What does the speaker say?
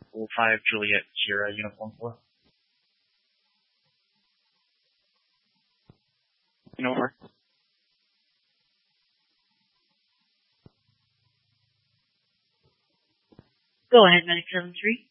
5 Juliet Sierra uniform for? Over. Go ahead, Medic 73.